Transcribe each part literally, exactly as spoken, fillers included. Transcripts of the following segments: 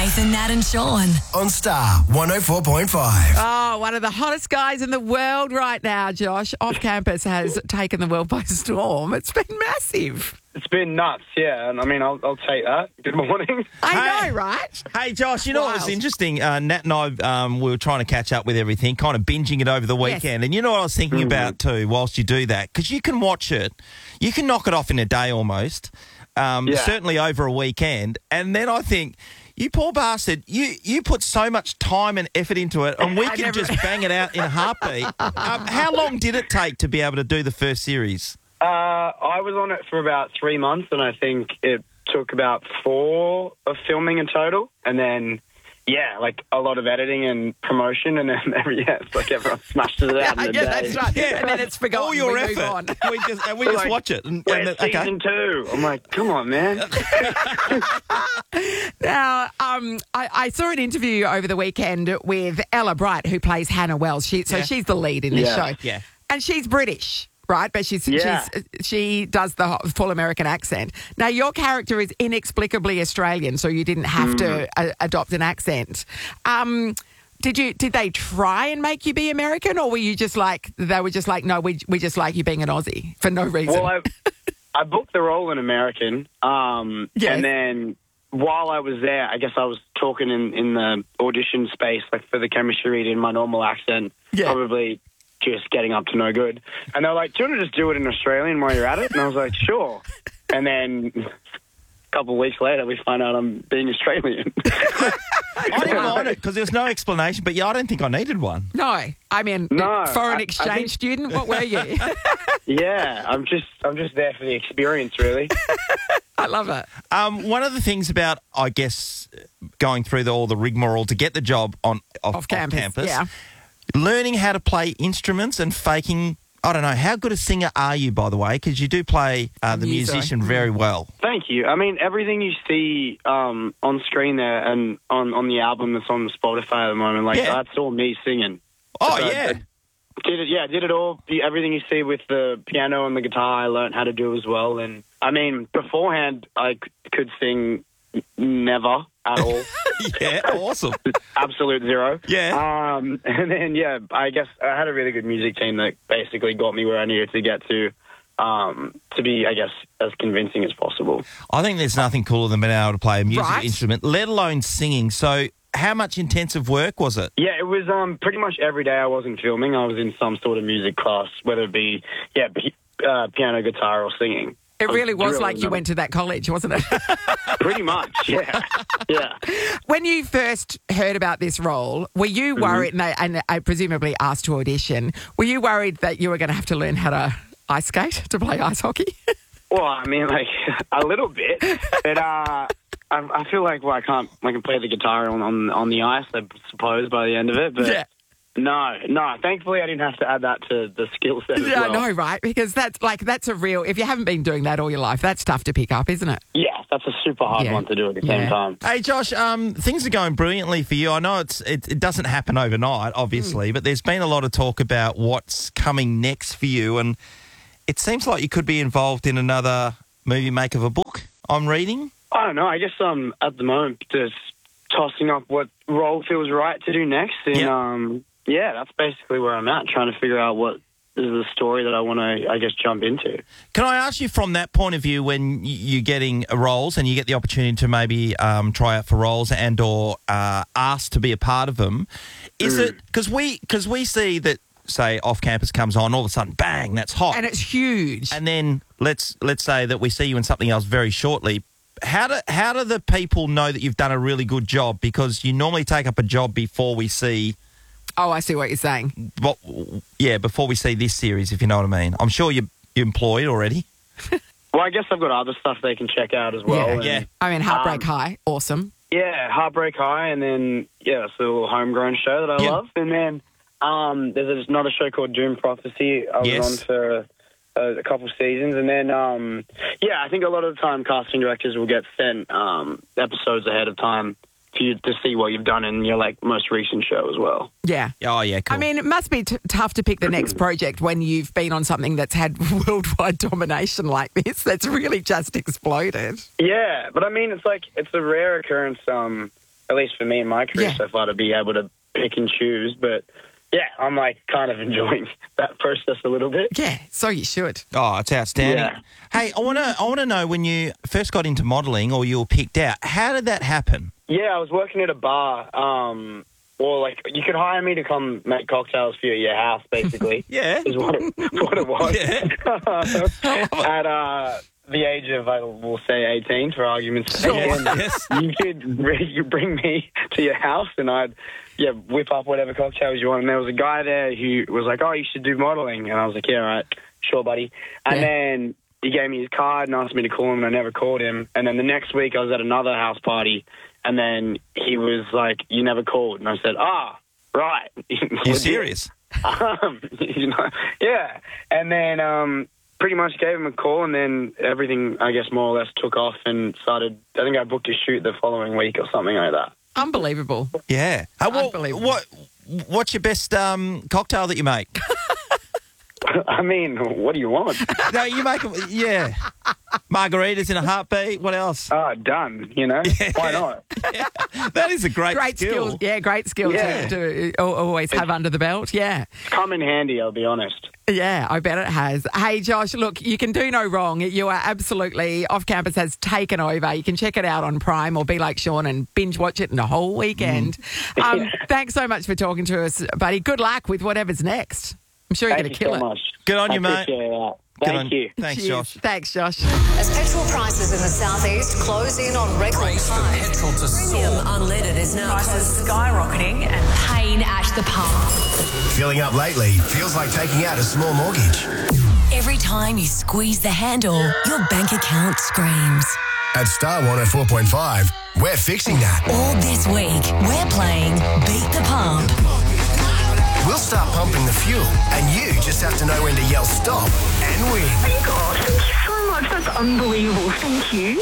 Nathan, Nat and Sean. On Star one oh four point five. Oh, one of the hottest guys in the world right now, Josh, off campus has taken the world by storm. It's been massive. It's been nuts, yeah. And I mean, I'll, I'll take that. Good morning. I Hey. know, right? Hey, Josh, you know what was Wild. interesting? Uh, Nat and I, um, we were trying to catch up with everything, kind of binging it over the weekend. And you know what I was thinking about too whilst you do that? Because you can watch it. You can knock it off in a day almost, um, Yeah. certainly over a weekend. And then I think, you poor bastard, you, you put so much time and effort into it, and we I can never- just bang it out in a heartbeat. um, how long did it take to be able to do the first series? Uh, I was on it for about three months, and I think it took about four of filming in total. And then, yeah, like a lot of editing and promotion, and then, yeah, it's like everyone smashes it out in Yeah, a day. that's right. Yeah. And then it's forgotten. All your we move effort. on. We just, and we just Like, watch it. And, Where's and, okay. season two? I'm like, come on, man. Now, um, I, I saw an interview over the weekend with Ella Bright, who plays Hannah Wells. She, so Yeah. she's the lead in this Yeah. show. Yeah. And she's British, right? But she's, Yeah. she's she does the ho- full American accent. Now, your character is inexplicably Australian, so you didn't have to a- adopt an accent. Um, did you? Did they try and make you be American, or were you just like they were just like, no, we we just like you being an Aussie for no reason? Well, I, I booked the role in American, um, Yes. and then while I was there, I guess I was talking in, in the audition space, like for the chemistry read in my normal accent, Yeah. probably just getting up to no good. And they were like, do you want to just do it in Australian while you're at it? And I was like, sure. And then a couple of weeks later, we find out I'm being Australian. I didn't mind it because there was no explanation, but yeah, I don't think I needed one. no, I mean, No, foreign I- I exchange think- student. What were you? yeah, I'm just I'm just there for the experience, really. I love it. Um, one of the things about, I guess, going through the, all the rigmarole to get the job on off, Off campus, yeah. learning how to play instruments and faking. I don't know. How good a singer are you, by the way? Because you do play uh, the Music. musician very well. Thank you. I mean, everything you see um, on screen there and on, on the album that's on Spotify at the moment, like Yeah. that's all me singing. Oh, So I- yeah. I did it, yeah, did it all. The- Everything you see with the piano and the guitar, I learned how to do as well. And I mean, beforehand, I c- could sing never at all, Yeah, awesome. absolute zero. Yeah. Um, and then, yeah, I guess I had a really good music team that basically got me where I needed to get to, um, to be, I guess, as convincing as possible. I think there's nothing cooler than being able to play a music Right. instrument, let alone singing. So how much intensive work was it? Yeah, it was um, pretty much every day I wasn't filming. I was in some sort of music class, whether it be, yeah, p- uh, piano, guitar, or singing. It I really was drilled like in you them. went to that college, wasn't it? Pretty much, yeah. Yeah. When you first heard about this role, were you Mm-hmm. worried, and, I, and I presumably asked to audition, were you worried that you were going to have to learn how to ice skate, to play ice hockey? Well, I mean, like, a little bit. But uh, I, I feel like, well, I can't, I can play the guitar on, on, on the ice, I suppose, by the end of it. But Yeah. no, no, thankfully I didn't have to add that to the skill set as Yeah, well. I know, right? Because that's like, that's a real, if you haven't been doing that all your life, that's tough to pick up, isn't it? Yeah, that's a super hard Yeah. one to do at the Yeah. same time. Hey, Josh, um, things are going brilliantly for you. I know it's it, it doesn't happen overnight, obviously, but there's been a lot of talk about what's coming next for you, and it seems like you could be involved in another movie make of a book I'm reading. I don't know. I guess um at the moment just tossing up what role feels right to do next, and Yep. um yeah, that's basically where I'm at, trying to figure out what is the story that I want to, I guess, jump into. Can I ask you from that point of view, when y- you're getting roles and you get the opportunity to maybe um, try out for roles and or uh, asked to be a part of them, is Mm. it because we because we see that, say, Off Campus comes on, all of a sudden, bang, that's hot. And it's huge. And then let's let's say that we see you in something else very shortly. How do how do the people know that you've done a really good job? Because you normally take up a job before we see, Oh, I see what you're saying. what, yeah, before we see this series, if you know what I mean. I'm sure you're, you're employed already. Well, I guess I've got other stuff they can check out as well. Yeah. and- Yeah. I mean, Heartbreak Um, High, awesome. Yeah, Heartbreak High, and then, yeah, it's a little homegrown show that I Yeah. love. And then um, there's another show called Doom Prophecy. I was Yes. on for a, a couple seasons. And then, um, yeah, I think a lot of the time casting directors will get sent um, episodes ahead of time for you to see what you've done in your, like, most recent show as well. Yeah. Oh, yeah, cool. I mean, it must be t- tough to pick the next project when you've been on something that's had worldwide domination like this. That's really just exploded. Yeah, but I mean, it's like, it's a rare occurrence um, at least for me in my career Yeah. so far, to be able to pick and choose. But yeah, I'm like kind of enjoying that process a little bit. Yeah, so you should. Oh, it's outstanding. Yeah. Hey, I want to I want to know when you first got into modelling or you were picked out, how did that happen? Yeah, I was working at a bar. Um, or like you could hire me to come make cocktails for you at your house, basically. Yeah. is what it, what it was. Yeah. At uh, the age of, I will say, eighteen, for argument's sake. Sure. And Yes. You could bring- you bring me to your house, and I'd yeah whip up whatever cocktails you want. And there was a guy there who was like, "Oh, you should do modelling," and I was like, "Yeah, all right, sure, buddy." And Yeah. then he gave me his card and asked me to call him, and I never called him. And then the next week, I was at another house party, and then he was like, "You never called," and I said, "Ah, right." You serious? Um, you know, yeah. And then um, pretty much gave him a call, and then everything, I guess, more or less took off and started. I think I booked a shoot the following week or something like that. Unbelievable. Yeah. Uh, well, Unbelievable. What What's your best um, cocktail that you make? I mean, what do you want? No, you make 'em- yeah. Margaritas in a heartbeat. What else? Ah, done. You know, why not? That is a great, Great skill. skill. Yeah, great skill Yeah. to, to al- always have under the belt. Yeah. Come in handy, I'll be honest. Yeah, I bet it has. Hey, Josh, look, you can do no wrong. You are absolutely Off Campus has taken over. You can check it out on Prime or be like Sean and binge watch it in the whole weekend. Um, Yeah. Thanks so much for talking to us, buddy. Good luck with whatever's next. I'm sure you're Thank going you to kill so it. much. Good on I you, mate. appreciate that. Good Thank on- you. Thanks, Cheers. Josh. Thanks, Josh. As petrol prices in the southeast close in on record highs, premium unleaded is now Prices skyrocketing and pain at the pump. Filling up lately feels like taking out a small mortgage. Every time you squeeze the handle, your bank account screams. At Star one oh four point five, we're fixing that. All this week, we're playing Beat the Pump. We'll start pumping the fuel, and you just have to know when to yell stop and win. Oh my gosh, thank you so much. That's unbelievable. Thank you.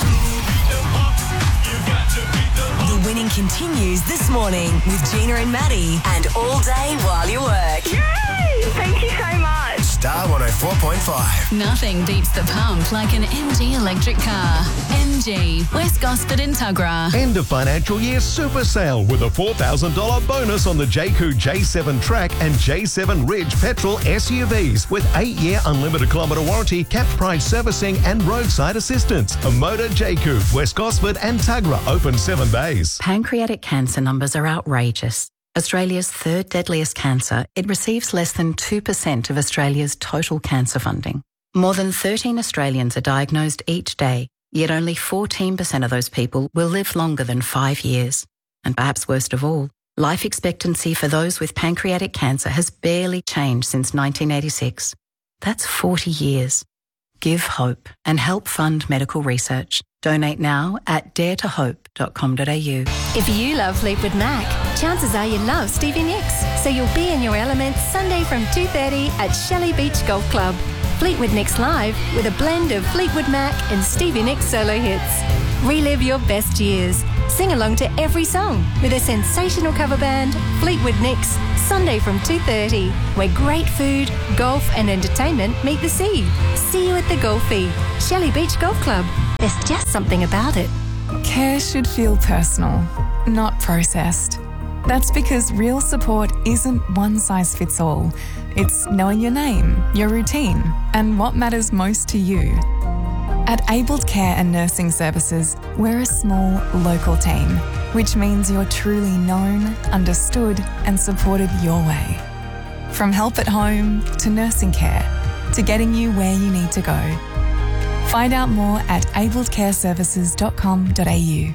The winning continues this morning with Gina and Maddie and all day while you work. Yay! Thank you so much. Star one oh four point five. Nothing beats the pump like an M G electric car. M G, West Gosford and Tuggerah. End of financial year super sale with a four thousand dollars bonus on the J C U J seven Track and J seven Ridge petrol S U Vs with eight-year unlimited kilometre warranty, capped price servicing and roadside assistance. A Motor J C U, West Gosford and Tuggerah open seven days. Pancreatic cancer numbers are outrageous. Australia's third deadliest cancer, it receives less than two percent of Australia's total cancer funding. More than thirteen Australians are diagnosed each day, yet only fourteen percent of those people will live longer than five years. And perhaps worst of all, life expectancy for those with pancreatic cancer has barely changed since nineteen eighty-six. That's forty years. Give hope and help fund medical research. Donate now at dare to hope dot com dot a u. If you love Fleetwood Mac, chances are you love Stevie Nicks. So you'll be in your element Sunday from two thirty at Shelley Beach Golf Club. Fleetwood Nicks Live with a blend of Fleetwood Mac and Stevie Nicks solo hits. Relive your best years. Sing along to every song with a sensational cover band, Fleetwood Nicks, Sunday from two thirty, where great food, golf and entertainment meet the sea. See you at the Golfie, Shelley Beach Golf Club. There's just something about it. Care should feel personal, not processed. That's because real support isn't one size fits all. It's knowing your name, your routine, and what matters most to you. At Abled Care and Nursing Services, we're a small, local team, which means you're truly known, understood, and supported your way. From help at home to nursing care to getting you where you need to go. Find out more at abled care services dot com dot a u.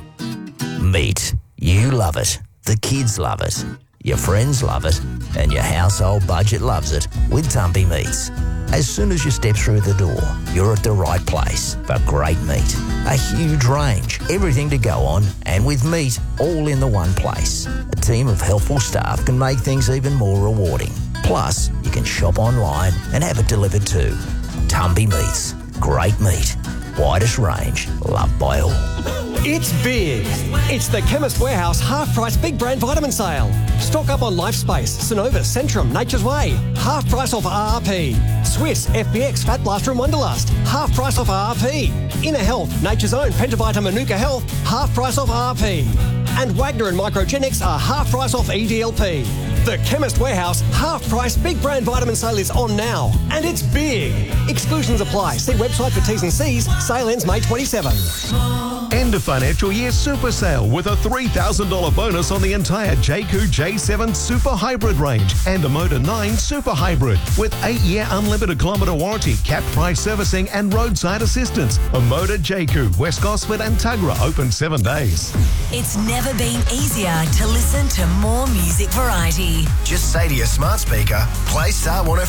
Meat. You love it. The kids love it. Your friends love it. And your household budget loves it with Tumpy Meats. As soon as you step through the door, you're at the right place for great meat. A huge range, everything to go on, and with meat all in the one place. A team of helpful staff can make things even more rewarding. Plus, you can shop online and have it delivered too. Tumpy Meats. Great meat. Widest range. Loved by all. It's big. It's the Chemist Warehouse half-price big brand vitamin sale. Stock up on Lifespace, Synovus, Centrum, Nature's Way. Half price off R R P. Swiss, F B X, Fat Blaster and Wonderlust. Half price off R R P. Inner Health, Nature's Own, Pentavita, Manuka Health. Half price off R R P. And Wagner and Microgenics are half price off E D L P. The Chemist Warehouse half-price big brand vitamin sale is on now. And it's big. Exclusions apply. See website for T's and C's. Sale ends May twenty-seventh. End of financial year super sale with a three thousand dollars bonus on the entire J Q J seven Super Hybrid range and a Motor nine Super Hybrid with eight-year unlimited kilometre warranty, capped price servicing and roadside assistance. A Motor J Q, West Gosford and Tuggerah open seven days. It's never been easier to listen to more music variety. Just say to your smart speaker, play Star one oh